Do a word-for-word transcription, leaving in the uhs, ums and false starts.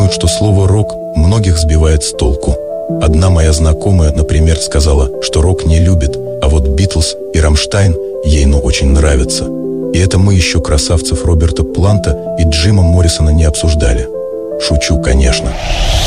думаю, что слово «рок» многих сбивает с толку. Одна моя знакомая, например, сказала, что рок не любит, а вот Битлз и Рамштайн ей ну очень нравятся. И это мы еще красавцев Роберта Планта и Джима Моррисона не обсуждали. Шучу, конечно.